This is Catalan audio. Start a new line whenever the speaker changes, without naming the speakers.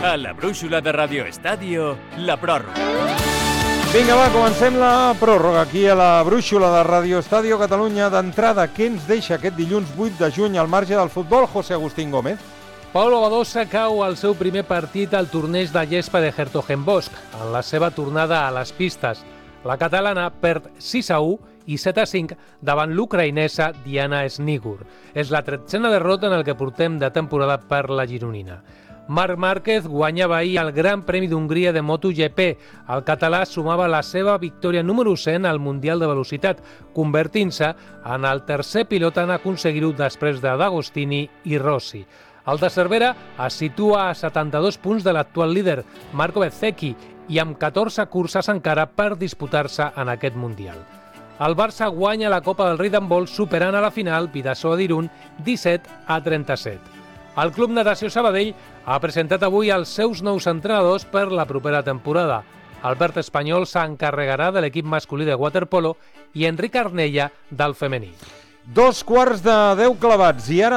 A la brúixola de Radio Estadio, la pròrroga.
Vinga, va, comencem la pròrroga aquí a la brúixola de Radio Estadio Catalunya. D'entrada, què ens deixa aquest dilluns 8 de juny al marge del futbol, José Agustín Gómez?
Paulo Badosa cau al seu primer partit al torneig de gespa de Hertogenbosch, en la seva tornada a les pistes. La catalana perd 6-1 i 7-5 davant l'ucraïnesa Diana Snigur. És la 13a derrota en el que portem de temporada per la gironina. Marc Márquez guanyava ahir el Gran Premi d'Hongria de MotoGP. El català sumava la seva victòria número 100 al Mundial de Velocitat, convertint-se en el tercer pilot en aconseguir-ho després de D'Agostini i Rossi. El de Cervera es situa a 72 punts de l'actual líder, Marco Bezzecchi, i amb 14 curses encara per disputar-se en aquest Mundial. El Barça guanya la Copa del Rei d'handbol superant a la final Bidasoa d'Irun 17-37. El Club Natació Sabadell ha presentat avui els seus nous entrenadors per la propera temporada. Albert Espanyol s'encarregarà de l'equip masculí de waterpolo i Enric Arnella del femení.
2:15 clavats i ara